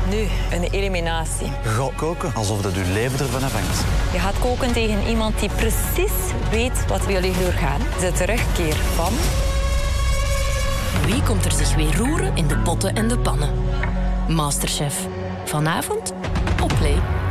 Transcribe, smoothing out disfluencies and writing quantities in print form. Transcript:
Nu, een eliminatie. Je gaat koken alsof dat je leven ervan afhangt. Je gaat koken tegen iemand die precies weet wat bij jullie doorgaan. De terugkeer van... Wie komt er zich weer roeren in de potten en de pannen? Masterchef. Vanavond op Play.